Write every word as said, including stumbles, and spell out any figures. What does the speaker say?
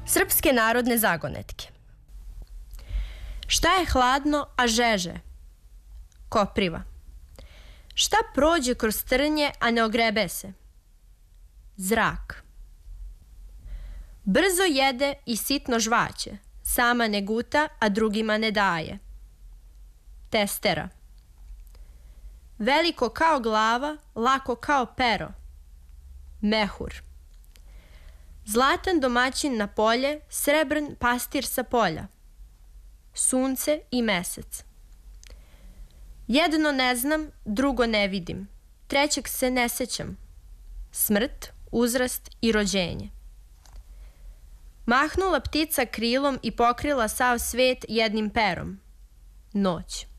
Srpske narodne zagonetke. Šta je hladno, a žeže? Kopriva. Šta prođe kroz trnje, a ne ogrebe se? Zrak. Brzo jede i sitno žvaće, sama ne guta, a drugima ne daje. Testera. Veliko kao glava, lako kao pero. Mehur. Zlatan domaćin na polje, srebran pastir sa polja. Sunce i mesec. Jedno ne znam, drugo ne vidim, trećeg se ne sećam. Smrt, uzrast i rođenje. Mahnula ptica krilom i pokrila sav svet jednim perom. Noć.